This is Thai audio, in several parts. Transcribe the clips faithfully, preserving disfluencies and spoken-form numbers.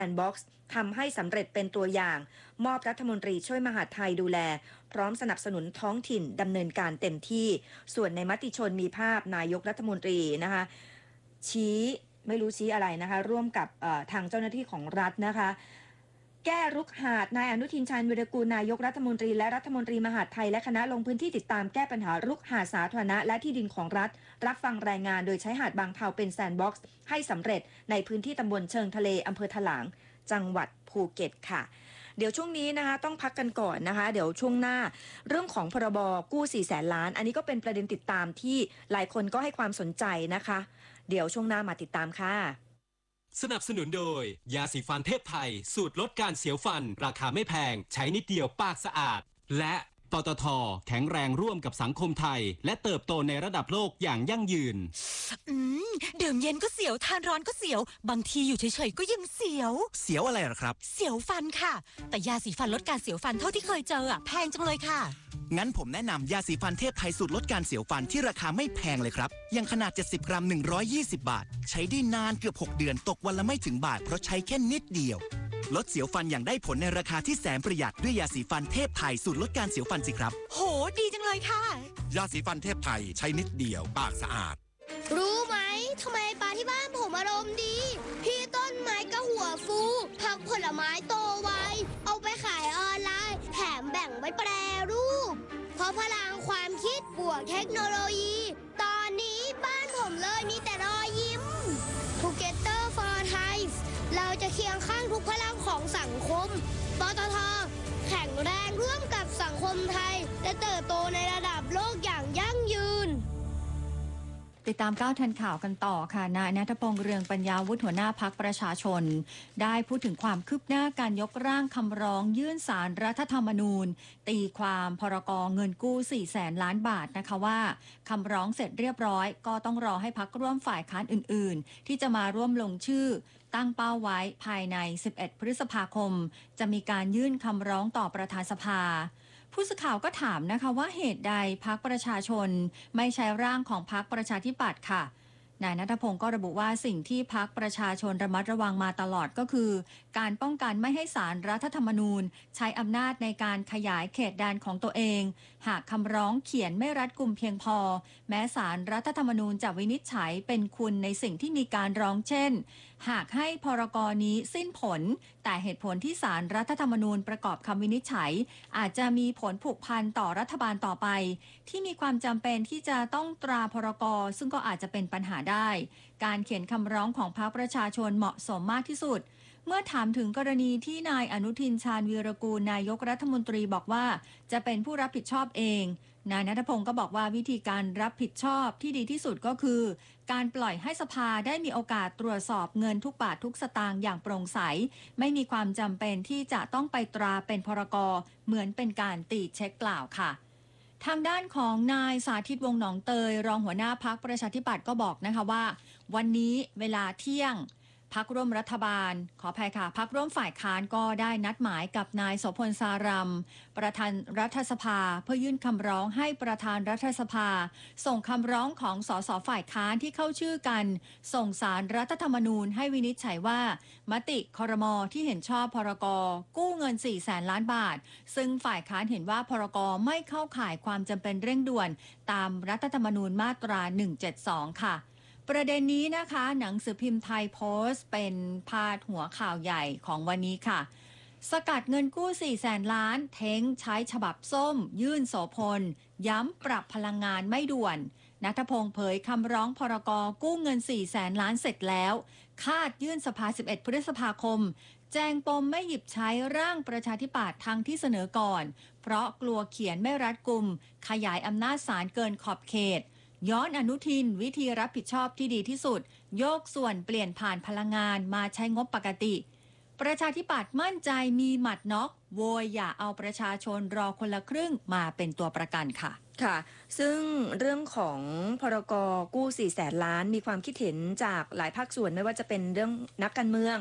แซนด์บ็อกซ์ทำให้สำเร็จเป็นตัวอย่างมอบรัฐมนตรีช่วยมหาดไทยดูแลพร้อมสนับสนุนท้องถิ่นดำเนินการเต็มที่ส่วนในมติชนมีภาพนายกรัฐมนตรีนะคะชี้ไม่รู้ชี้อะไรนะคะร่วมกับทางเจ้าหน้าที่ของรัฐนะคะแก้รุกหาดนายอนุทินชาญวิรากูลนายกรัฐมนตรีและรัฐมนตรีมหาดไทยและคณะลงพื้นที่ติดตามแก้ปัญหารุกหาดสาธารณะและที่ดินของรัฐรับฟังรายงานโดยใช้หาดบางเทาเป็นแซนด์บ็อกซ์ให้สำเร็จในพื้นที่ตำบลเชิงทะเลอำเภอถลางจังหวัดภูเก็ตค่ะเดี๋ยวช่วงนี้นะคะต้องพักกันก่อนนะคะเดี๋ยวช่วงหน้าเรื่องของพรบกู้สี่แสนล้านอันนี้ก็เป็นประเด็นติดตามที่หลายคนก็ให้ความสนใจนะคะเดี๋ยวช่วงหน้ามาติดตามค่ะสนับสนุนโดยยาสีฟันเทพไทยสูตรลดการเสียวฟันราคาไม่แพงใช้นิดเดียวปากสะอาดและปตท.แข็งแรงร่วมกับสังคมไทยและเติบโตในระดับโลกอย่างยั่งยืนอืมดื่มเย็นก็เสียวทานร้อนก็เสียวบางทีอยู่เฉยๆก็ยังเสียวเสียวอะไรหรอครับเสียวฟันค่ะแต่ยาสีฟันลดการเสียวฟันเท่าที่เคยเจออ่ะแพงจังเลยค่ะงั้นผมแนะนำยาสีฟันเทพไทยสูตรลดการเสียวฟันที่ราคาไม่แพงเลยครับยังขนาดเจ็ดสิบกรัมหนึ่งร้อยยี่สิบบาทใช้ได้นานเกือบหกเดือนตกวันละไม่ถึงบาทเพราะใช้แค่นิดเดียวลดเสียวฟันอย่างได้ผลในราคาที่แสนประหยัดด้วยยาสีฟันเทพไทยสูตรลดการเสียวฟันสิครับโหดีจังเลยค่ะยาสีฟันเทพไทยใช้นิดเดียวปากสะอาดรู้ไหมทำไมปลาที่บ้านผมอารมณ์ดีพี่ต้นไม้ก็หัวฟูผักผลไม้โตไวเอาไปขายออนไลน์แถมแบ่งไว้แปรรูปเพราะพลังความคิดบวกเทคโนโลยีตอนนี้บ้านผมเลยมีแต่รอยยิ้ม Together for Thai เราจะเคียงข้างทุกพลังของสังคมปตท.แข็งแรงร่วมกับสังคมไทยและเติบโตในระดับโลกอย่างยั่งยืนติดตามก้าวทันข่าวกันต่อค่ะนายณัฐพงษ์เรืองปัญญาวุฒิหัวหน้าพรรคประชาชนได้พูดถึงความคืบหน้าการยกร่างคำร้องยื่นศาลรัฐธรรมนูญตีความพรก.เงินกู้สี่แสนล้านบาทนะคะว่าคำร้องเสร็จเรียบร้อยก็ต้องรอให้พรรคร่วมฝ่ายค้านอื่นๆที่จะมาร่วมลงชื่อตั้งเป้าไว้ภายในสิบเอ็ดพฤษภาคมจะมีการยื่นคำร้องต่อประธานสภาผู้สื่อข่าวก็ถามนะคะว่าเหตุใดพรรคประชาชนไม่ใช้ร่างของพรรคประชาธิปัตย์ค่ะนายณัฐพงศ์ก็ระบุว่าสิ่งที่พรรคประชาชนระมัดระวังมาตลอดก็คือการป้องกันไม่ให้ศาลรัฐธรรมนูญใช้อำนาจในการขยายเขตแดนของตัวเองหากคำร้องเขียนไม่รัดกุมเพียงพอแม้ศาลรัฐธรรมนูญจะวินิจฉัยเป็นคุณในสิ่งที่มีการร้องเช่นหากให้พรกนี้สิ้นผลแต่เหตุผลที่ศาลรัฐธรรมนูญประกอบคำวินิจฉัยอาจจะมีผลผูกพันต่อรัฐบาลต่อไปที่มีความจำเป็นที่จะต้องตราพรกซึ่งก็อาจจะเป็นปัญหาได้การเขียนคำร้องของพรรคประชาชนเหมาะสมมากที่สุดเมื่อถามถึงกรณีที่นายอนุทินชาญวีรกูลนายกรัฐมนตรีบอกว่าจะเป็นผู้รับผิดชอบเองนายณัฐพงศ์ก็บอกว่าวิธีการรับผิดชอบที่ดีที่สุดก็คือการปล่อยให้สภาได้มีโอกาสตรวจสอบเงินทุกบาททุกสตางค์อย่างโปร่งใสไม่มีความจำเป็นที่จะต้องไปตราเป็นพรกเหมือนเป็นการตีเช็คเปล่าค่ะทางด้านของนายสาธิตวงศ์หนองเตยรองหัวหน้าพรรคประชาธิปัตย์ก็บอกนะคะว่าวันนี้เวลาเที่ยงพรรคร่วมรัฐบาลขออภัยค่ะพรรคร่วมฝ่ายค้านก็ได้นัดหมายกับนายโสพลสารัมประธานรัฐสภาเพื่อยื่นคำร้องให้ประธานรัฐสภาส่งคำร้องของสสฝ่ายค้านที่เข้าชื่อกันส่งสารรัฐธรรมนูญให้วินิจฉัยว่ามติครม.ที่เห็นชอบพรก.กู้เงินสี่แสนล้านบาทซึ่งฝ่ายค้านเห็นว่าพรก.ไม่เข้าข่ายความจำเป็นเร่งด่วนตามรัฐธรรมนูญมาตราหนึ่งเจ็ดสองค่ะประเด็นนี้นะคะหนังสือพิมพ์ไทยโพสต์เป็นพาดหัวข่าวใหญ่ของวันนี้ค่ะสกัดเงินกู้สี่แสนล้านเท้งใช้ฉบับส้มยื่นโสพลย้ำปรับพลังงานไม่ด่วนณัฐพงศ์เผยคำร้องพรก.กู้เงินสี่แสนล้านเสร็จแล้วคาดยื่นสภาสิบเอ็ดพฤษภาคมแจ้งปมไม่หยิบใช้ร่างประชาธิปัตย์ทั้งที่เสนอก่อนเพราะกลัวเขียนไม่รัดกุมขยายอำนาจศาลเกินขอบเขตย้อนอนุทินวิธีรับผิดชอบที่ดีที่สุดโยกส่วนเปลี่ยนผ่านพลังงานมาใช้งบปกติประชาธิปัตย์มั่นใจมีหมัดน็อกโวยอย่าเอาประชาชนรอคนละครึ่งมาเป็นตัวประกันค่ะค่ะซึ่งเรื่องของพรก.กู้สี่แสนล้านมีความคิดเห็นจากหลายภาคส่วนไม่ว่าจะเป็นเรื่องนักการเมือง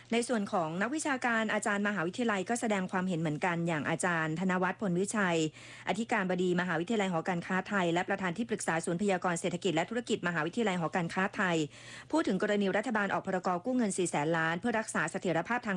ในส่วนของนักวิชาการอาจารย์มหาวิทยาลัยก็แสดงความเห็นเหมือนกันอย่างอาจารย์ธนวัฒน์พลวิชัยอธิการบดีมหาวิทยาลัยหอการค้าไทยและประธานที่ปรึกษาศูนย์พยากรณ์เศรษฐกิจและธุรกิจมหาวิทยาลัยหอการค้าไทยพูดถึงกรณีรัฐบาลออกพรกกู้เงินสี่แสนล้านเพื่อรักษาเสถียรภาพทาง